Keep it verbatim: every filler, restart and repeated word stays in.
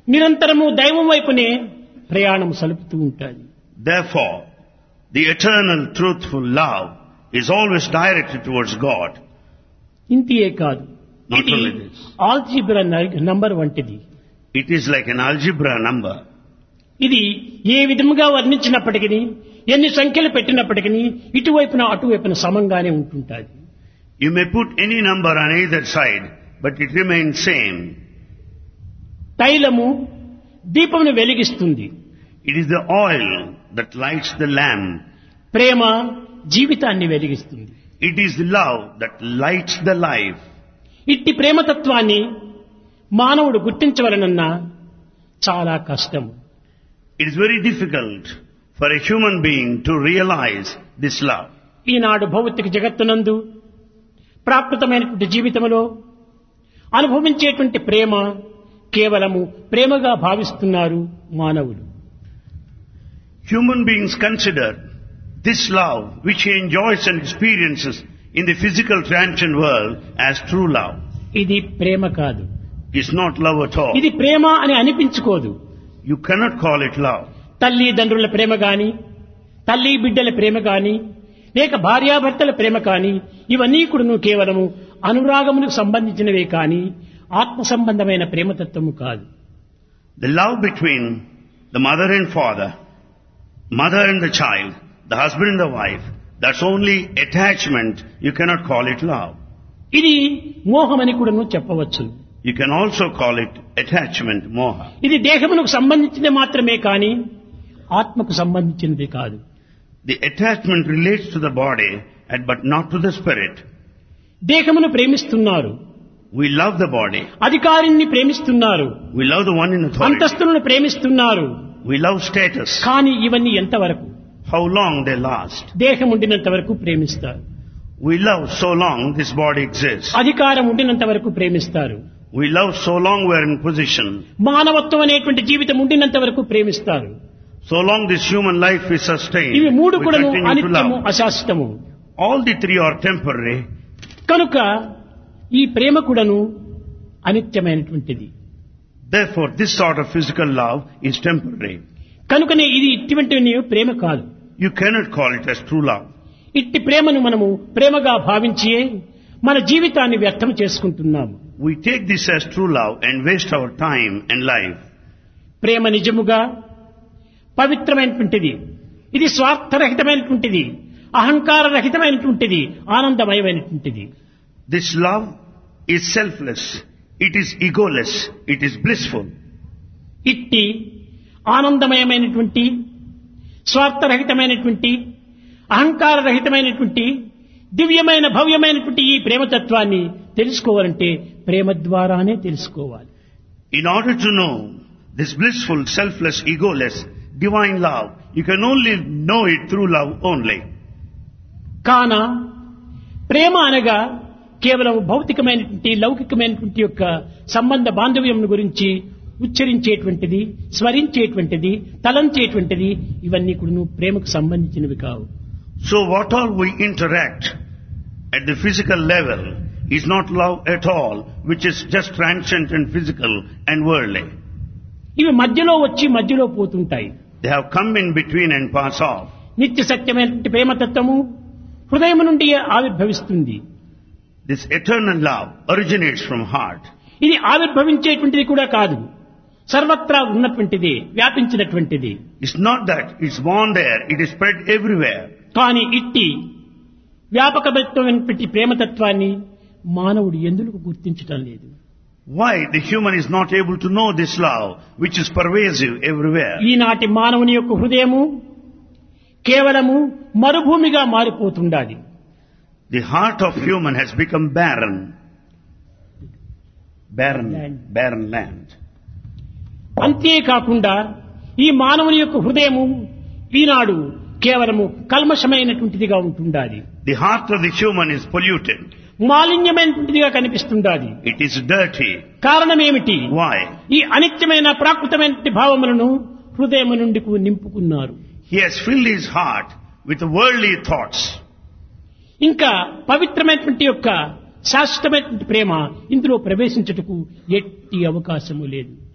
నిరంతరము దైవం వైపునే ప్రయాణం సలుపుతూ ఉంటాయి. Therefore, the eternal truthful love is always directed towards God. ఇంతియే కాదు, Not ఇది only this. ఆల్జీబ్రా నంబర్ వంటిది. It is like an algebra number. ఇది ఏ విధముగా వర్ణించినప్పటికీ, ఎన్ని సంఖ్యలు పెట్టినప్పటికీ ఇటువైపున అటువైపున సమంగానే ఉంటుంటాది. You may put any number on either side, but it remains same. తైలము దీపమును వెలిగిస్తుంది. It is the oil that lights the lamp. ప్రేమ జీవితాన్ని వెలిగిస్తుంది. It is the love that lights the life. ఇట్టి ప్రేమతత్వాన్ని మానవుడు గుర్తించవలనన్నా చాలా కష్టం. It is very difficult for a human being to realize this love. ఈనాడు భౌతిక జగత్తునందు ప్రాకృతమైనటువంటి జీవితంలో అనుభవించేటువంటి ప్రేమ కేవలము ప్రేమగా భావిస్తున్నారు మానవులు. Human beings consider this love which he enjoys and experiences in the physical transient world as true love. ఇది ప్రేమ కాదు. It's not love at all. ఇది ప్రేమ అని అనిపించుకోదు. You cannot call it love. తల్లిదండ్రుల ప్రేమ గాని, తల్లి బిడ్డల ప్రేమ గాని, లేక భార్యాభర్తల ప్రేమ కాని, ఇవన్నీ కూడా కేవలము అనురాగములకు సంబంధించినవే కాని ఆత్మ సంబంధమైన ప్రేమతత్వము కాదు. The love between the mother and father, mother and the child, the husband and the wife, that's only attachment. You cannot call it love. ఇది మోహమని కూడా చెప్పవచ్చు. You can also call it attachment, moha. ఇది దేహమునకు సంబంధించినది మాత్రమే కాని ఆత్మకు సంబంధించినది కాదు. The attachment relates to the body but not to the spirit. దేహమును ప్రేమిస్తున్నారు. We love the body. అధికారిని ప్రేమిస్తున్నారు. We love the one in authority. అంతస్తులను ప్రేమిస్తున్నారు. We love status. కానీ ఇవన్నీ ఎంతవరకు? How long they last. దేహం ఉండినంత వరకు ప్రేమిస్తారు. We love so long this body exists. అధికారం ఉండినంత వరకు ప్రేమిస్తారు. We love so long we are in position. మానవత్వం అనేటువంటి జీవితం ఉండినంత వరకు ప్రేమిస్తారు. So long this human life is sustained. ఇవి మూడు we కూడాను continue to అనిత్యము, love. అశాశ్వతము. All the three are temporary. కనుక ఈ ప్రేమ కూడాను అనిత్యమైనటువంటిది. Therefore this sort of physical love is temporary. కనుకనే ఇది ఇటువంటి ప్రేమ కాదు. You cannot call it as true love. ఇట్టి ప్రేమను మనము ప్రేమగా భావించి మన జీవితాన్ని వ్యర్థం చేసుకుంటున్నాము. We take this as true love and waste our time and life. ప్రేమ నిజముగా పవిత్రమైనటువంటిది. ఇది స్వార్థరహితమైనటువంటిది, అహంకార రహితమైనటువంటిది, ఆనందమయమైనటువంటిది. This love is selfless. It is egoless. It is blissful. ఇట్టి ఆనందమయమైనటువంటి, స్వార్థరహితమైనటువంటి, అహంకార రహితమైనటువంటి, దివ్యమైన భవ్యమైనటువంటి ఈ ప్రేమతత్వాన్ని తెలుసుకోవాలంటే ప్రేమ ద్వారానే తెలుసుకోవాలి. In order to know this blissful, selfless, egoless, divine love, you can only know it through love only. కాన ప్రేమ అనగా కేవలం భౌతికమైనటువంటి, లౌకికమైనటువంటి యొక్క సంబంధ బాంధవ్యం గురించి ఉచ్చరించేటువంటిది, స్మరించేటువంటిది, తలంచేటువంటిది, ఇవన్నీ కూడా ప్రేమకు సంబంధించినవి కావు. So what all we interact at the physical level is not love at all, which is just transient and physical and worldly. ఇవి మధ్యలో వచ్చి మధ్యలో పోతుంటాయి. They have come in between and pass off. నిత్య సత్యమైనటువంటి ప్రేమతత్వము హృదయం నుండి ఆవిర్భవిస్తుంది. This eternal love originates from heart. ఇది ఆవిర్భవించేటువంటిది కూడా కాదు, సర్వత్రా ఉన్నటువంటిది, వ్యాపించినటువంటిది. It's not that it's born there, it is spread everywhere. కానీ ఇట్టి వ్యాపకమైనటువంటి ప్రేమతత్వాన్ని మానవుడు ఎందుకు గుర్తించటం లేదు? Why the human is not able to know this love, which is pervasive everywhere? ఈనాటి మానవుని యొక్క హృదయము కేవలము మరుభూమిగా మారిపోతుండాలి. The heart of human has become barren. Barren, Land. barren land. అంతేకాకుండా ఈ మానవుని యొక్క హృదయము ఈనాడు కేవలము కల్మషమైనటువంటిదిగా ఉంటుండాలి. The heart of the human is polluted. మాలిన్యమైనటువంటిదిగా కనిపిస్తుండాలి. It is dirty. కారణం ఏమిటి? Why? ఈ అనిత్యమైన ప్రాకృతమైన భావములను హృదయం నుండి నింపుకున్నారు. He has filled his heart with worldly thoughts. ఇంకా పవిత్రమైనటువంటి యొక్క శాశ్వతమైనటువంటి ప్రేమ ఇందులో ప్రవేశించుటకు ఎట్టి అవకాశము లేదు.